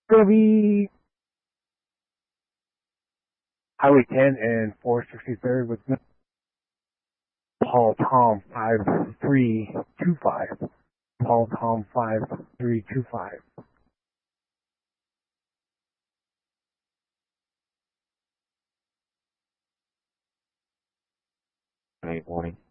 Gonna be Highway 10 and 463rd with Paul Tom 5325. Paul Tom 5325. Good morning.